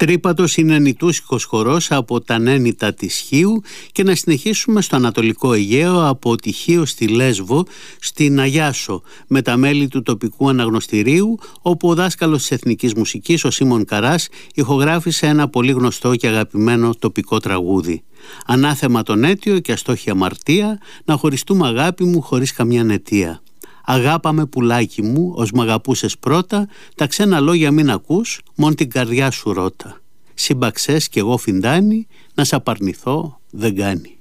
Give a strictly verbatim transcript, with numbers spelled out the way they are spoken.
Τρύπατος είναι νητούσικος χορός από τα νένητα της Χίου και να συνεχίσουμε στο Ανατολικό Αιγαίο από τη Χίο στη Λέσβο, στην Αγιάσο, με τα μέλη του τοπικού αναγνωστηρίου, όπου ο δάσκαλος της εθνικής μουσικής, ο Σίμων Καράς, ηχογράφησε ένα πολύ γνωστό και αγαπημένο τοπικό τραγούδι. Ανάθεμα τον αίτιο και αστόχη αμαρτία, να χωριστούμε αγάπη μου χωρίς καμιά αιτία. Αγάπαμε πουλάκι μου, ως μ' αγαπούσες πρώτα, τα ξένα λόγια μην ακούς, μόν την καρδιά σου ρώτα. Συμπαξές κι εγώ φιντάνι, να σ' απαρνηθώ δεν κάνει.